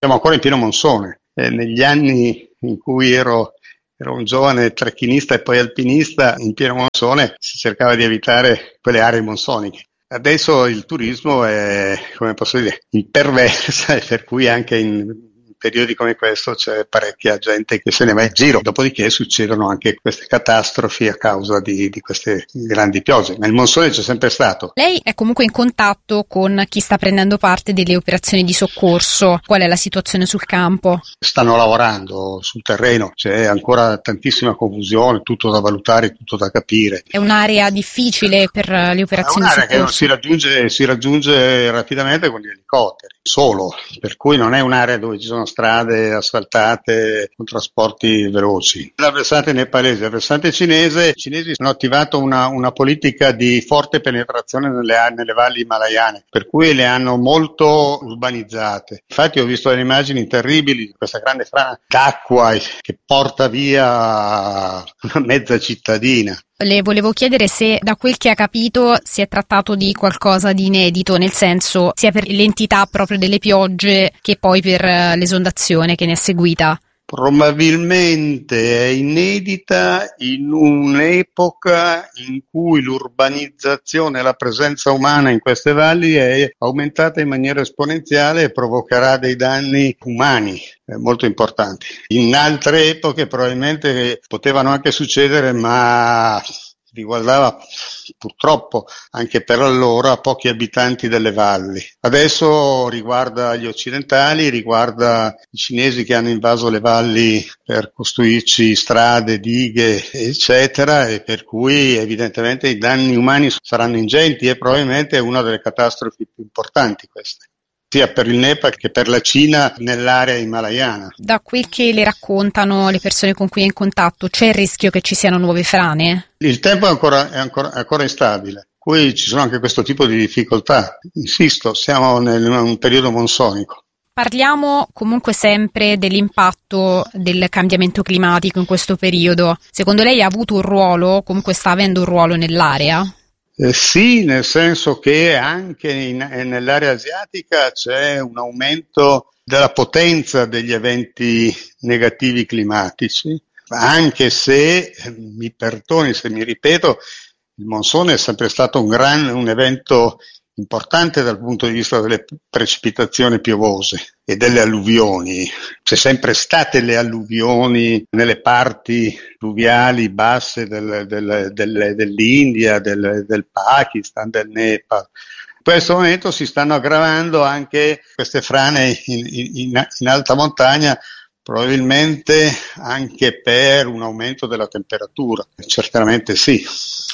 Siamo ancora in pieno monsone. Negli anni in cui ero un giovane trekkingista e poi alpinista, in pieno monsone si cercava di evitare quelle aree monsoniche. Adesso il turismo è, come posso dire, imperversa, e per cui anche in periodi come questo c'è parecchia gente che se ne va in giro. Dopodiché succedono anche queste catastrofi a causa di queste grandi piogge, ma il monsone c'è sempre stato. Lei è comunque in contatto con chi sta prendendo parte delle operazioni di soccorso. Qual è la situazione sul campo? Stanno lavorando sul terreno, c'è ancora tantissima confusione, tutto da valutare, tutto da capire. È un'area difficile per le operazioni di soccorso? È un'area che si raggiunge rapidamente con gli elicotteri, solo, per cui non è un'area dove ci sono strade asfaltate con trasporti veloci. Dal versante nepalese, dal versante cinese, i cinesi hanno attivato una politica di forte penetrazione nelle valli himalayane, per cui le hanno molto urbanizzate. Infatti ho visto delle immagini terribili di questa grande frana d'acqua che porta via una mezza cittadina. Le volevo chiedere se, da quel che ha capito, si è trattato di qualcosa di inedito, nel senso sia per l'entità proprio delle piogge che poi per l'esondazione che ne è seguita. Probabilmente è inedita in un'epoca in cui l'urbanizzazione e la presenza umana in queste valli è aumentata in maniera esponenziale e provocherà dei danni umani molto importanti. In altre epoche probabilmente potevano anche succedere, ma riguardava purtroppo anche per allora pochi abitanti delle valli. Adesso riguarda gli occidentali, riguarda i cinesi che hanno invaso le valli per costruirci strade, dighe, eccetera, e per cui evidentemente i danni umani saranno ingenti e probabilmente è una delle catastrofi più importanti queste, sia per il Nepal che per la Cina nell'area himalayana. Da quel che le raccontano le persone con cui è in contatto, c'è il rischio che ci siano nuove frane? Il tempo è ancora instabile, qui ci sono anche questo tipo di difficoltà. Insisto, siamo in un periodo monsonico. Parliamo comunque sempre dell'impatto del cambiamento climatico in questo periodo. Secondo lei ha avuto un ruolo, comunque sta avendo un ruolo nell'area? Sì, nel senso che anche nell'area asiatica c'è un aumento della potenza degli eventi negativi climatici, anche se, mi perdoni se mi ripeto, il monsone è sempre stato un evento importante dal punto di vista delle precipitazioni piovose e delle alluvioni. C'è sempre state le alluvioni nelle parti fluviali basse dell'India, del Pakistan, del Nepal. In questo momento si stanno aggravando anche queste frane in alta montagna, probabilmente anche per un aumento della temperatura. Certamente sì.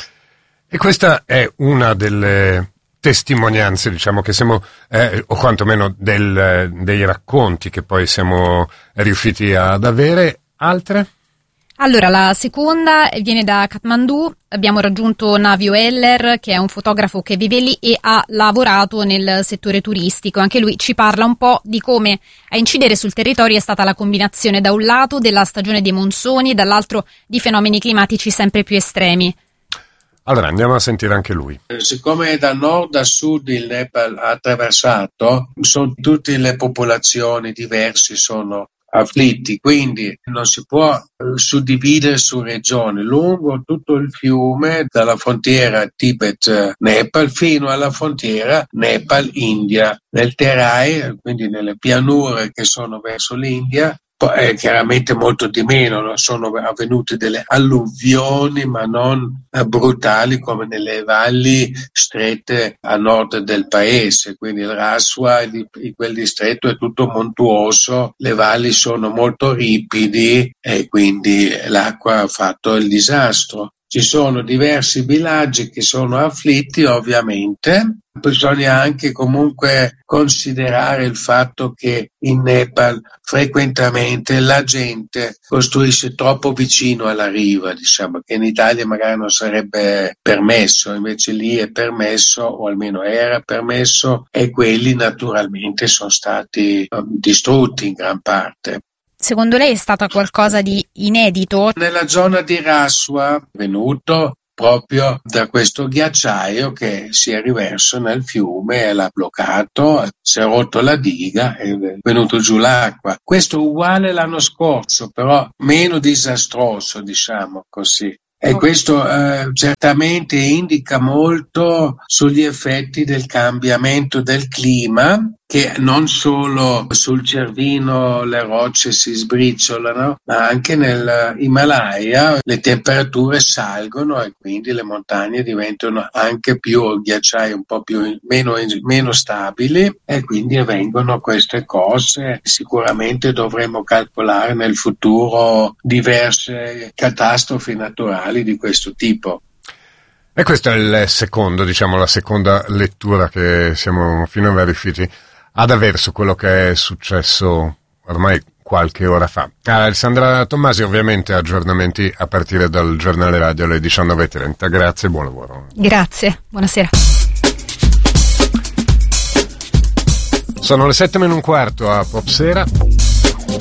E questa è una delle testimonianze, diciamo, che siamo, o quantomeno dei racconti che poi siamo riusciti ad avere. Altre? Allora, la seconda viene da Kathmandu. Abbiamo raggiunto Navio Heller, che è un fotografo che vive lì e ha lavorato nel settore turistico. Anche lui ci parla un po' di come a incidere sul territorio è stata la combinazione da un lato della stagione dei monsoni e dall'altro di fenomeni climatici sempre più estremi. Allora andiamo a sentire anche lui. Siccome da nord a sud il Nepal ha attraversato, sono tutte le popolazioni diverse, sono afflitti, quindi non si può suddividere su regioni. Lungo tutto il fiume, dalla frontiera Tibet-Nepal fino alla frontiera Nepal-India. Nel Terai, quindi nelle pianure che sono verso l'India, chiaramente molto di meno, sono avvenute delle alluvioni ma non brutali come nelle valli strette a nord del paese, quindi il Raswa di quel distretto è tutto montuoso, le valli sono molto ripidi e quindi l'acqua ha fatto il disastro. Ci sono diversi villaggi che sono afflitti, ovviamente. Bisogna anche comunque considerare il fatto che in Nepal frequentemente la gente costruisce troppo vicino alla riva, diciamo, che in Italia magari non sarebbe permesso, invece lì è permesso, o almeno era permesso, e quelli naturalmente sono stati distrutti in gran parte. Secondo lei è stata qualcosa di inedito? Nella zona di Raswa è venuto proprio da questo ghiacciaio che si è riverso nel fiume e l'ha bloccato, si è rotto la diga e è venuto giù l'acqua. Questo uguale l'anno scorso, però meno disastroso, diciamo così. E questo certamente indica molto sugli effetti del cambiamento del clima, che non solo sul Cervino le rocce si sbriciolano, ma anche nell'Himalaya le temperature salgono e quindi le montagne diventano anche più ghiacciai, un po' meno stabili, e quindi avvengono queste cose. Sicuramente dovremo calcolare nel futuro diverse catastrofi naturali di questo tipo. E questo è il secondo, diciamo, la seconda lettura che siamo finora riusciti ad avere su quello che è successo ormai qualche ora fa. Alessandra Tommasi, ovviamente aggiornamenti a partire dal giornale radio alle 19:30. Grazie, buon lavoro. Grazie, buonasera. Sono le 7:15 a Popsera.